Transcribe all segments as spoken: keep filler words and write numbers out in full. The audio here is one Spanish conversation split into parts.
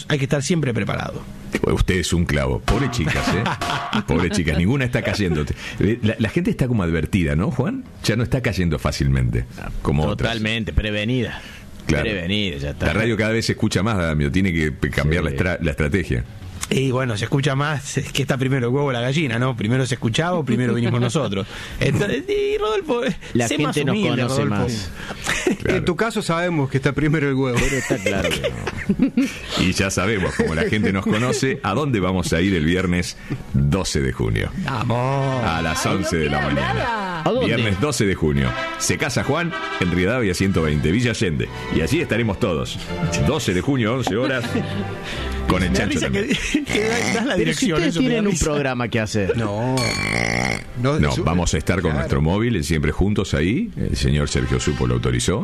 hay que estar siempre preparado. Usted es un clavo. Pobre chicas, ¿eh? Pobre chicas, ninguna está cayendo. La, la gente está como advertida, ¿no, Juan? Ya no está cayendo fácilmente, como Totalmente, otras. prevenida. Claro. Prevenida, ya está. La radio cada vez se escucha más, Damio, tiene que cambiar Sí. la, estra- la estrategia. Y bueno, se escucha más, es que está primero el huevo o la gallina, ¿no? Primero se escuchaba o primero vinimos nosotros. Entonces, y Rodolfo, La sé gente más nos humilde, conoce Rodolfo. más. Claro. En tu caso sabemos que está primero el huevo. Pero está claro que no. Y ya sabemos, como la gente nos conoce, a dónde vamos a ir el viernes doce de junio. Vamos. A las once de la mañana. ¿A dónde? Viernes doce de junio. Se casa Juan en Rivadavia ciento veinte, Villa Allende. Y allí estaremos todos. doce de junio, once horas. Con el Me da chancho risa también. que, que das la Pero si dirección. ustedes eso me da tienen un risa. programa que hacer. No. No, No, es un- vamos a estar con Claro. nuestro móvil siempre juntos ahí. El señor Sergio Supo lo autorizó.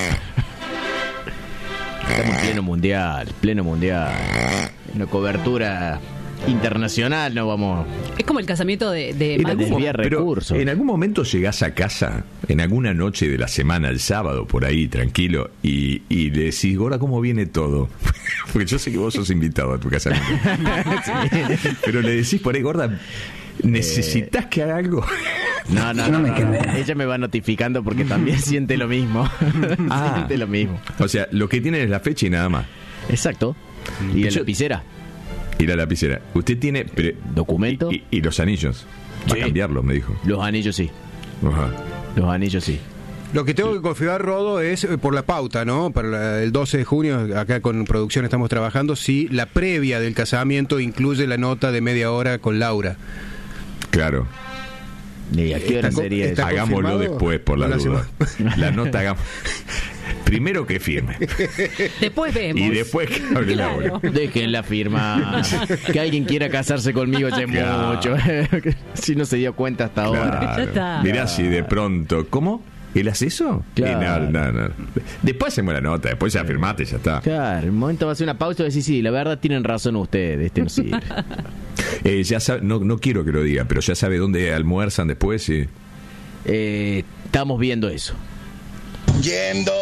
Estamos en pleno mundial, pleno mundial. Una cobertura internacional, no vamos. Es como el casamiento de, de En Maxi. algún, mo- desviar pero recursos. en algún momento llegás a casa, en alguna noche de la semana, el sábado, por ahí, tranquilo, y, y le decís, Gorda, ¿cómo viene todo? Porque yo sé que vos sos invitado a tu casamiento. Pero le decís por ahí, Gorda, ¿necesitas que haga algo? No, no, no, no, no. Ella me va notificando porque también siente lo mismo. Ah. Siente lo mismo. O sea, lo que tienen es la fecha y nada más. Exacto. Y la Yo- lapicera. Y la lapicera. Usted tiene... pero- ¿Documento? Y, y los anillos. Va Sí. a cambiarlo, me dijo. Los anillos sí. Ajá. Los anillos sí. Lo que tengo que confirmar, Rodo, es eh, por la pauta, ¿no? Para la- el doce de junio, acá con producción estamos trabajando, si la previa del casamiento incluye la nota de media hora con Laura. Claro. ¿Y a qué hora Está co- sería está eso? Hagámoslo confirmado? después, por la ¿No lo duda. La nota hagamos... Primero que firme. Después vemos. Y después que hable Claro. Laura. Dejen la firma. Que alguien quiera casarse conmigo ya es Claro. mucho. Si no se dio cuenta hasta ahora. Claro. Ya está. Mirá si de pronto... ¿Cómo? ¿Él hace eso? Claro. Y no, no, no. Después hacemos la nota, después ya firmate, ya está. Claro, en un momento va a hacer una pausa y va a decir, sí, la verdad tienen razón ustedes, este no sirve. Eh, ya sabe, no, no quiero que lo diga, pero ya sabe dónde almuerzan después. Sí. Eh, estamos viendo eso. Yendo.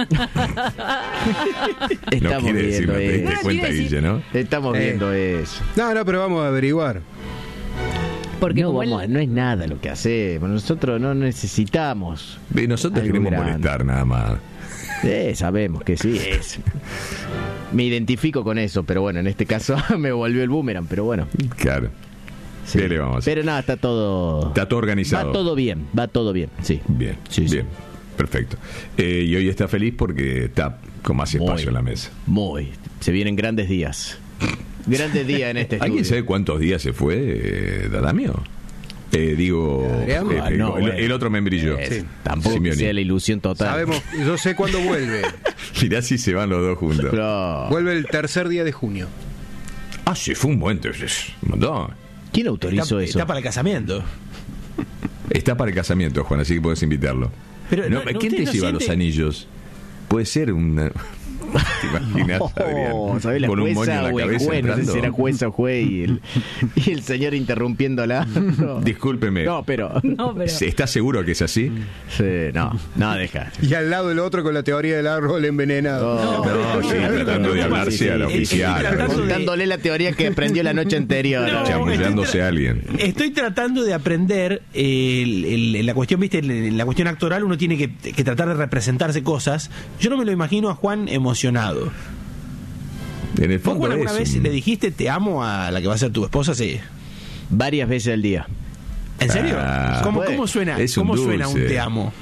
No Estamos quiere decir, no viendo te diste eso. cuenta, quiere decir- Guille, ¿no? Estamos Eh. viendo eso. No, no, pero vamos a averiguar. Porque no, como vamos, él- no es nada lo que hacemos. Nosotros no necesitamos. Ve, nosotros Algo queremos grande. molestar nada más. Eh, sabemos que sí es. Me identifico con eso, pero bueno, en este caso me volvió el boomerang, pero bueno. Claro. Sí. ¿Qué le vamos a hacer? Pero nada, está todo. Está todo organizado. Va todo bien, va todo bien, sí. Bien, Sí, sí. bien. Perfecto. Eh, y hoy está feliz porque está con más espacio Muy, en la mesa. Muy. Se vienen grandes días. Grandes días en este estudio. ¿Alguien sabe cuántos días se fue, eh, Dadamio? Eh, digo, Adrián. eh, Ah, eh, no, el, bueno. el otro membrillo. Eh, Tampoco que Simeoni. sea la ilusión total. Sabemos, yo sé cuándo vuelve. Mirá si se van los dos juntos. Pero, Vuelve el tercer día de junio. Ah, sí, fue un buen... es un montón. ¿quién autorizó está, eso? está para el casamiento. Está para el casamiento, Juan, así que puedes invitarlo. Pero No, no- no, ¿quién te ¿usted no lleva los siente? anillos? Puede ser una... ¿Te imaginas, Adrián? Oh, ¿sabés la Con un moño jueza en la o el cabeza juez? No sé entrando? si era jueza o juez y el, y el señor interrumpiéndola. No, Discúlpeme. no pero... No, pero. ¿Estás seguro que es así? Sí, no, no, deja. Y al lado el otro con la teoría del árbol envenenado. No, sí, tratando de hablarse Sí, sí. a la Estoy oficial. tratando de- Contándole la teoría que aprendió la noche anterior. No, Chamullándose a alguien. Estoy tratando de aprender eh, el- el- la cuestión, viste, en la cuestión actoral uno tiene que, que tratar de representarse cosas. Yo no me lo imagino a Juan emocionado. En el ¿Vos, fondo Juan, alguna es vez un- le dijiste te amo a la que va a ser tu esposa? Sí. Varias veces al día. ¿En serio? Ah, ¿Cómo, puede. cómo suena? Es un ¿Cómo suena un dulce. te amo?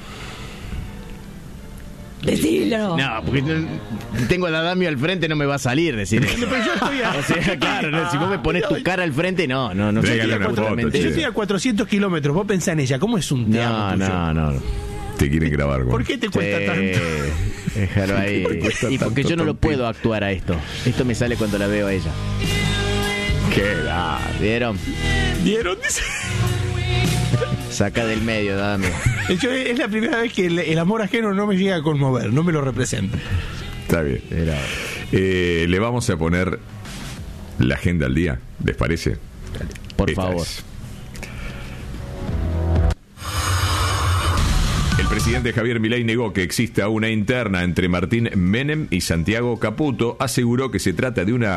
Decilo. No, porque no- tengo a Adamio al frente, no me va a salir decir eso. Pero yo estoy a- O sea, claro, no, si vos me pones tu cara al frente, no, no, no. Tráigale sé. una foto, Totalmente. che. Yo estoy a cuatrocientos kilómetros. Vos pensás en ella. ¿Cómo es un te amo No, tuyo? no, no. Te quieren grabar, Juan. ¿Por qué te cuesta Sí, tanto? déjalo ahí. cuesta Y porque tanto, yo no lo Tompi? puedo actuar a esto. Esto me sale cuando la veo a ella. ¿Qué edad? ¿Vieron? ¿Vieron? Dice- Saca del medio, dame. Yo- es la primera vez que el, el amor ajeno no me llega a conmover, no me lo representa. Está bien. Eh, le vamos a poner la agenda al día, ¿les parece? Por Esta favor. es. El presidente Javier Milei negó que exista una interna entre Martín Menem y Santiago Caputo. Aseguró que se trata de una